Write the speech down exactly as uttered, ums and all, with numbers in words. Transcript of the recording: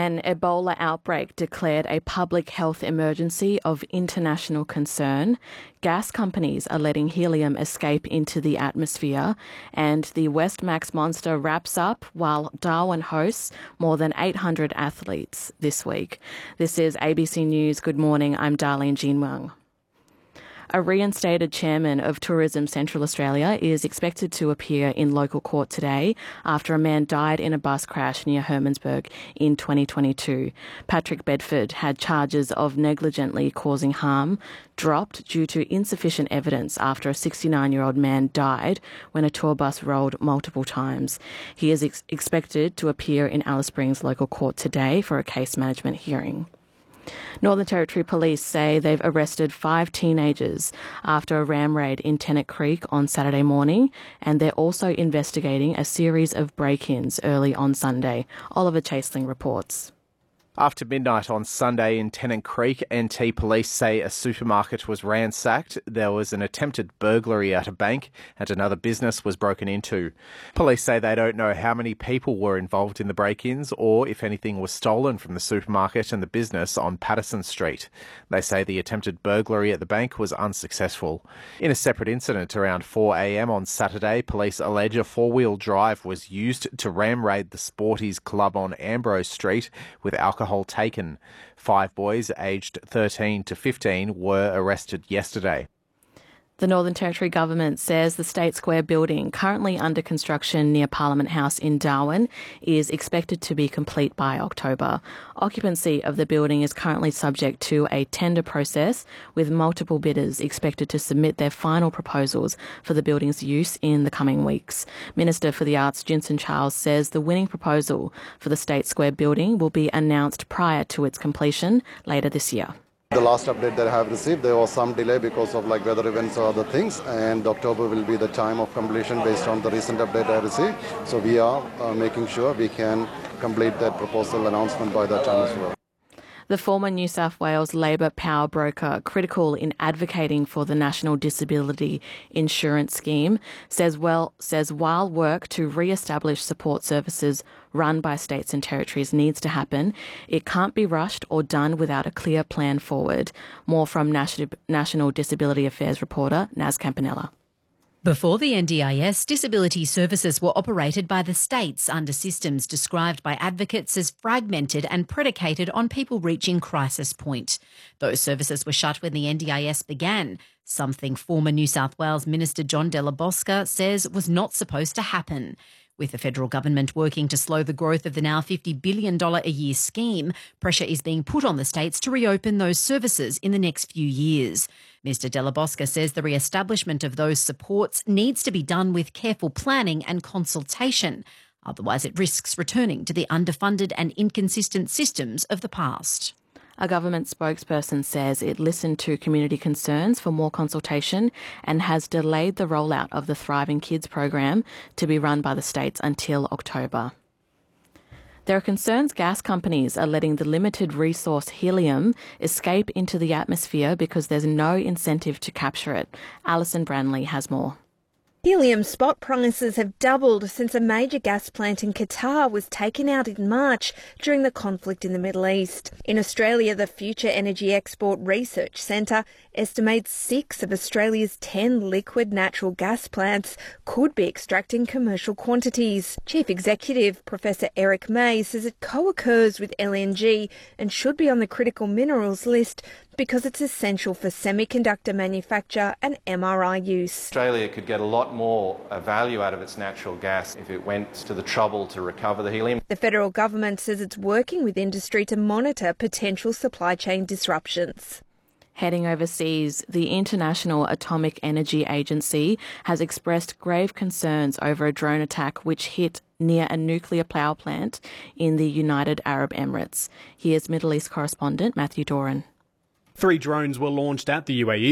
An Ebola outbreak declared a public health emergency of international concern. Gas companies are letting helium escape into the atmosphere, and the Westmax monster wraps up while Darwin hosts more than eight hundred athletes this week. This is A B C News. Good morning. I'm Darlene Jinwang. A reinstated chairman of Tourism Central Australia is expected to appear in local court today after a man died in a bus crash near Hermannsburg in twenty twenty-two. Patrick Bedford had charges of negligently causing harm dropped due to insufficient evidence after a sixty-nine-year-old man died when a tour bus rolled multiple times. He is ex- expected to appear in Alice Springs local court today for a case management hearing. Northern Territory Police say they've arrested five teenagers after a ram raid in Tennant Creek on Saturday morning, and they're also investigating a series of break-ins early on Sunday. Oliver Chaseling reports. After midnight on Sunday in Tennant Creek, N T police say a supermarket was ransacked, there was an attempted burglary at a bank, and another business was broken into. Police say they don't know how many people were involved in the break-ins or if anything was stolen from the supermarket and the business on Patterson Street. They say the attempted burglary at the bank was unsuccessful. In a separate incident around four a m on Saturday, police allege a four-wheel drive was used to ram raid the Sporties Club on Ambrose Street with alcohol taken. Five boys aged thirteen to fifteen were arrested yesterday. The Northern Territory Government says the State Square building, currently under construction near Parliament House in Darwin, is expected to be complete by October. Occupancy of the building is currently subject to a tender process, with multiple bidders expected to submit their final proposals for the building's use in the coming weeks. Minister for the Arts Jinson Charles says the winning proposal for the State Square building will be announced prior to its completion later this year. The last update that I have received, there was some delay because of like weather events or other things, and October will be the time of completion based on the recent update I received. So we are uh, making sure we can complete that proposal announcement by that time as well. The former New South Wales Labor power broker, critical in advocating for the National Disability Insurance Scheme, says well says while work to re-establish support services run by states and territories needs to happen, it can't be rushed or done without a clear plan forward. More from National, National Disability Affairs reporter Naz Campanella. Before the N D I S, disability services were operated by the states under systems described by advocates as fragmented and predicated on people reaching crisis point. Those services were shut when the N D I S began, something former New South Wales Minister John Della Bosca says was not supposed to happen. With the federal government working to slow the growth of the now fifty billion dollars a year scheme, pressure is being put on the states to reopen those services in the next few years. Mister Della Bosca says the re-establishment of those supports needs to be done with careful planning and consultation. Otherwise, it risks returning to the underfunded and inconsistent systems of the past. A government spokesperson says it listened to community concerns for more consultation and has delayed the rollout of the Thriving Kids program to be run by the states until October. There are concerns gas companies are letting the limited resource helium escape into the atmosphere because there's no incentive to capture it. Alison Branley has more. Helium spot prices have doubled since a major gas plant in Qatar was taken out in March during the conflict in the Middle East. In Australia, the Future Energy Export Research Centre estimates six of Australia's ten liquid natural gas plants could be extracting commercial quantities. Chief Executive Professor Eric May says it co-occurs with L N G and should be on the critical minerals list because it's essential for semiconductor manufacture and M R I use. Australia could get a lot more value out of its natural gas if it went to the trouble to recover the helium. The federal government says it's working with industry to monitor potential supply chain disruptions. Heading overseas, the International Atomic Energy Agency has expressed grave concerns over a drone attack which hit near a nuclear power plant in the United Arab Emirates. Here's Middle East correspondent Matthew Doran. Three drones were launched at the U A E